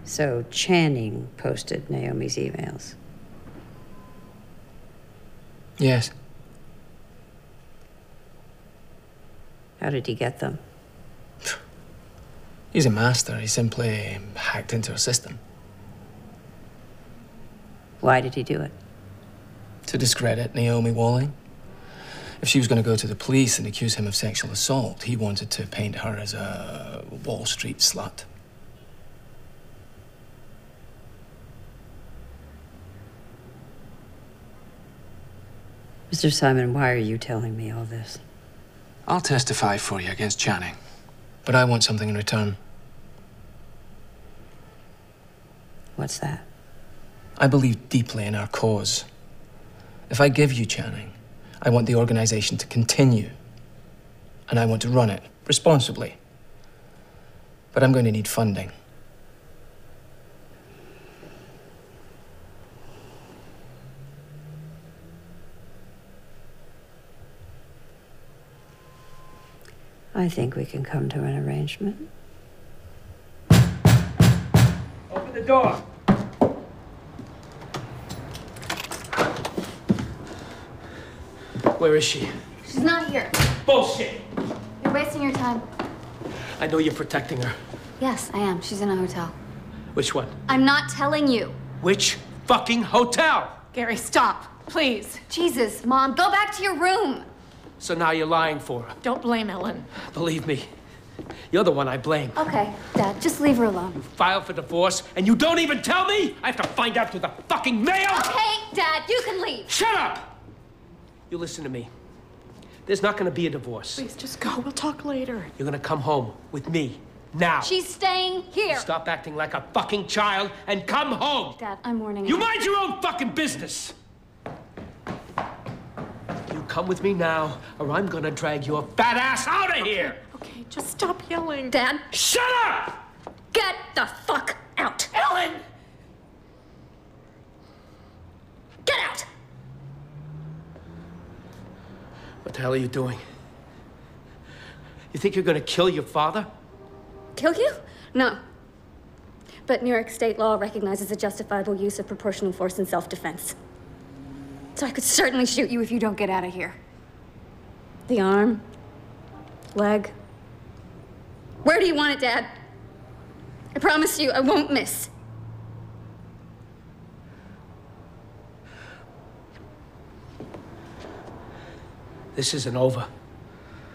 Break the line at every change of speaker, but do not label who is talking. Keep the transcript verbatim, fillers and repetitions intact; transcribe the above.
So Channing posted Naomi's emails?
Yes.
How did he get them?
He's a master. He simply hacked into her system.
Why did he do it?
To discredit Naomi Walling. If she was going to go to the police and accuse him of sexual assault, he wanted to paint her as a Wall Street slut.
Mister Simon, why are you telling me all this?
I'll testify for you against Channing.
But I want something in return.
What's that?
I believe deeply in our cause. If I give you Channing, I want the organization to continue. And I want to run it responsibly. But I'm going to need funding.
I think we can come to an arrangement.
Open the door.
Where is she?
She's not here.
Bullshit.
You're wasting your time.
I know you're protecting her.
Yes, I am. She's in a hotel.
Which one?
I'm not telling you.
Which fucking hotel?
Gary, stop, please.
Jesus, Mom, go back to your room.
So now you're lying for her.
Don't blame Ellen.
Believe me, you're the one I blame.
Okay, Dad, just leave her alone.
File for divorce, and you don't even tell me? I have to find out through the fucking mail?
Okay, Dad, you can leave.
Shut up! You listen to me. There's not gonna be a divorce.
Please, just go. We'll talk later.
You're gonna come home with me, now.
She's staying here.
Stop acting like a fucking child and come home!
Dad, I'm warning
You
you.
mind your own fucking business! You come with me now, or I'm gonna drag your fat ass out of here!
Okay, just stop yelling.
Dad,
Shut up!
get the fuck out.
Ellen!
Get out.
What the hell are you doing? You think you're gonna kill your father?
Kill you? No. But New York state law recognizes a justifiable use of proportional force in self-defense. So I could certainly shoot you if you don't get out of here. The arm, leg. Where do you want it, Dad? I promise you, I won't miss.
This isn't over.